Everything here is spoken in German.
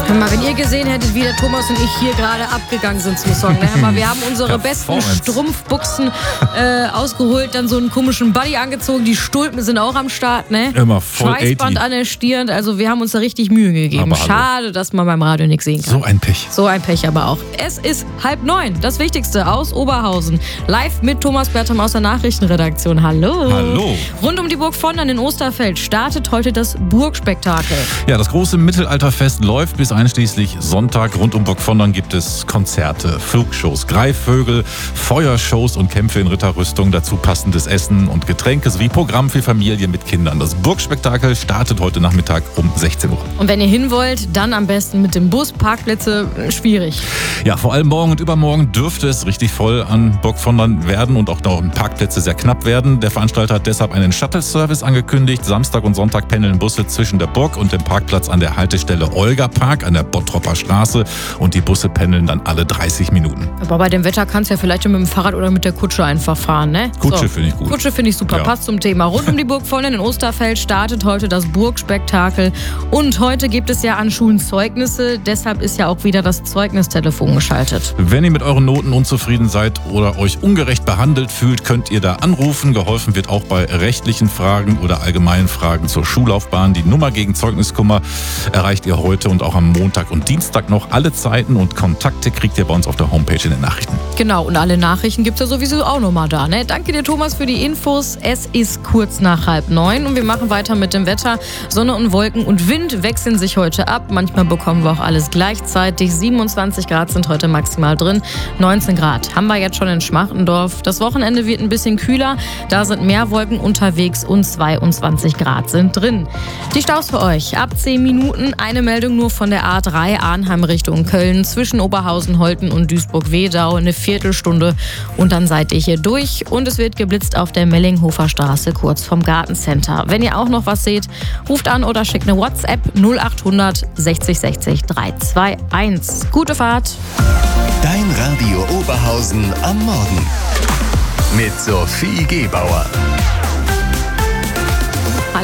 Hör mal, wenn ihr gesehen hättet, wie der Thomas und ich hier gerade abgegangen sind zum Song. Ne? Hör mal, wir haben unsere besten Strumpfbuchsen ausgeholt, dann so einen komischen Buddy angezogen, die Stulpen sind auch am Start, ne? Immer voll Schweißband 80. an der Stirn, also wir haben uns da richtig Mühe gegeben. Aber schade, dass man beim Radio nichts sehen kann. So ein Pech. So ein Pech aber auch. Es ist 8:30, das Wichtigste aus Oberhausen. Live mit Thomas Bertram aus der Nachrichtenredaktion. Hallo. Hallo. Rund um die Burg Vondern in Osterfeld startet heute das Burgspektakel. Ja, das große Mittelalterfest läuft bis einschließlich Sonntag. Rund um Burg Vondern gibt es Konzerte, Flugshows, Greifvögel, Feuershows und Kämpfe in Ritterrüstung. Dazu passendes Essen und Getränke sowie Programm für Familien mit Kindern. Das Burgspektakel startet heute Nachmittag um 16 Uhr. Und wenn ihr hin wollt, dann am besten mit dem Bus. Parkplätze schwierig. Ja, vor allem morgen und übermorgen dürfte es richtig voll an Burg Vondern werden und auch noch Parkplätze sehr knapp werden. Der Veranstalter hat deshalb einen Shuttle-Service angekündigt. Samstag und Sonntag pendeln Busse zwischen der Burg und dem Parkplatz an der Haltestelle Olga-Park an der Bottropper Straße und die Busse pendeln dann alle 30 Minuten. Aber bei dem Wetter kannst du ja vielleicht mit dem Fahrrad oder mit der Kutsche einfach fahren, ne? Kutsche finde ich gut. Kutsche finde ich super, Ja. passt zum Thema. Rund um die Burg Vondern in Osterfeld startet heute das Burgspektakel. Und heute gibt es ja an Schulen Zeugnisse, deshalb ist ja auch wieder das Zeugnistelefon geschaltet. Wenn ihr mit euren Noten unzufrieden seid oder euch ungerecht behandelt fühlt, könnt ihr da anrufen. Geholfen wird auch bei rechtlichen Fragen oder allgemeinen Fragen zur Schullaufbahn. Die Nummer gegen Zeugniskummer erreicht ihr heute und auch am Montag und Dienstag noch. Alle Zeiten und Kontakte kriegt ihr bei uns auf der Homepage in den Nachrichten. Genau, und alle Nachrichten gibt es ja sowieso auch nochmal da, ne? Danke dir, Thomas, für die Infos. Es ist kurz nach 8:30 und wir machen weiter mit dem Wetter. Sonne und Wolken und Wind wechseln sich heute ab. Manchmal bekommen wir auch alles gleichzeitig. 27 Grad sind heute maximal drin. 19 Grad haben wir jetzt schon in Schmachtendorf. Das Wochenende wird ein bisschen kühler. Da sind mehr Wolken unterwegs und 22 Grad sind drin. Die Staus für euch. Ab 10 Minuten eine Meldung nur von der A3 Arnheim Richtung Köln. Zwischen Oberhausen, Holten und Duisburg-Wedau. Eine Viertelstunde und dann seid ihr hier durch. Und es wird geblitzt auf der Mellinghofer Straße kurz vom Gartencenter. Wenn ihr auch noch was seht, ruft an oder schickt eine WhatsApp 0800 60 60 321. Gute Fahrt. Dein Radio Oberhausen am Morgen. Mit Sophie Gebauer.